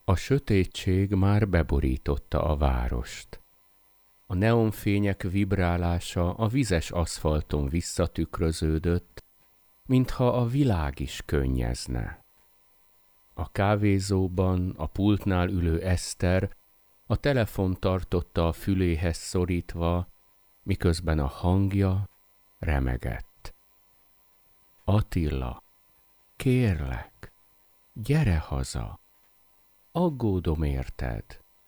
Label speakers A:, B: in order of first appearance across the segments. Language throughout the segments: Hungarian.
A: A sötétség már beborította a várost. A neonfények vibrálása a vizes aszfalton visszatükröződött, mintha a világ is könnyezne. A kávézóban a pultnál ülő Eszter a telefon tartotta a füléhez szorítva, miközben a hangja remegett. Attila, kérlek, gyere haza, aggódom érted.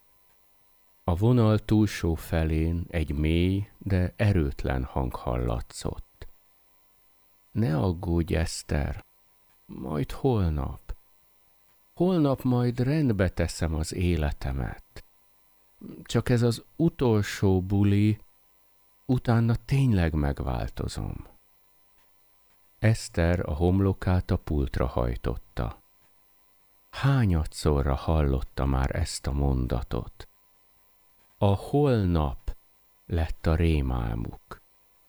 A: A vonal túlsó felén egy mély, de erőtlen hang hallatszott. Ne aggódj, Eszter, majd holnap. Holnap majd rendbe teszem az életemet. Csak ez az utolsó buli, utána tényleg megváltozom. Eszter a homlokát a pultra hajtotta. Hányadszorra hallotta már ezt a mondatot? A holnap lett a rémálmuk.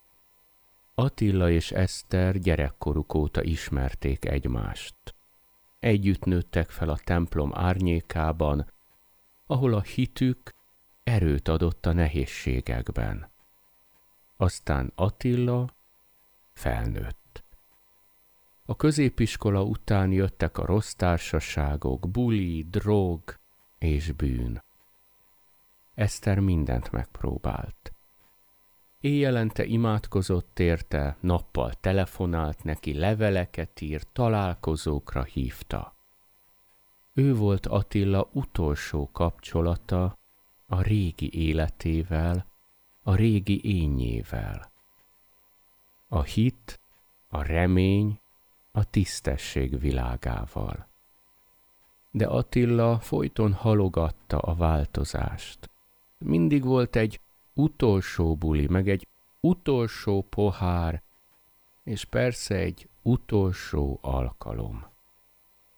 A: Attila és Eszter gyerekkoruk óta ismerték egymást. Együtt nőttek fel a templom árnyékában, ahol a hitük erőt adott a nehézségekben. Aztán Attila felnőtt. A középiskola után jöttek a rossz társaságok, buli, drog és bűn. Eszter mindent megpróbált. Éjjelente imádkozott érte, nappal telefonált neki, leveleket írt, találkozókra hívta. Ő volt Attila utolsó kapcsolata a régi életével, a régi énjével. A hit, a remény, a tisztesség világával. De Attila folyton halogatta a változást. Mindig volt egy utolsó buli, meg egy utolsó pohár, és persze egy utolsó alkalom.